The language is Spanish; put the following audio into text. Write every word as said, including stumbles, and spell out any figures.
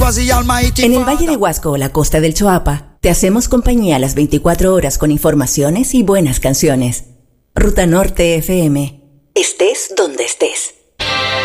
was the Almighty En el Valle de Huasco o la costa del Choapa, te hacemos compañía las veinticuatro horas con informaciones y buenas canciones. Ruta Norte F M. Estés donde estés.